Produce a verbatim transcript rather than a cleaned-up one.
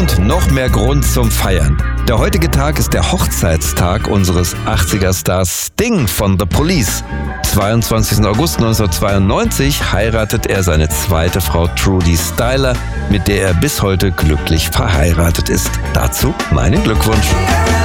und noch mehr Grund zum Feiern. Der heutige Tag ist der Hochzeitstag unseres achtziger-Stars Sting von The Police. zweiundzwanzigsten August neunzehnhundertzweiundneunzig heiratet er seine zweite Frau Trudie Styler, mit der er bis heute glücklich verheiratet ist. Dazu meinen Glückwunsch.